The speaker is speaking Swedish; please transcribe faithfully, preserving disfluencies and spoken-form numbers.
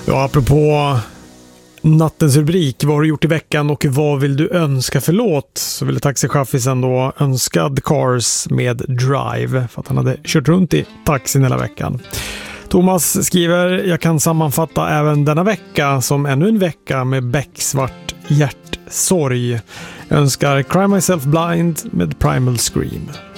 Ja, apropå nattens rubrik, vad har du gjort i veckan och vad vill du önska för låt? Så ville taxichaffisen då önska The Cars med Drive för att han hade kört runt i taxin hela veckan. Thomas skriver, jag kan sammanfatta även denna vecka som ännu en vecka med becksvart hjärtsorg. Jag önskar Cry Myself Blind med Primal Scream.